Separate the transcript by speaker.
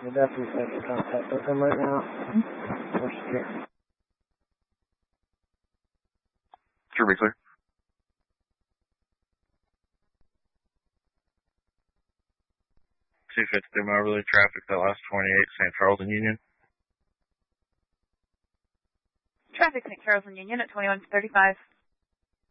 Speaker 1: The deputy said to contact with him right now. What's here?
Speaker 2: Sure, be clear. 253 Moberly traffic that last 28 St. Charles and Union.
Speaker 3: Traffic St. Charles and Union at 2135.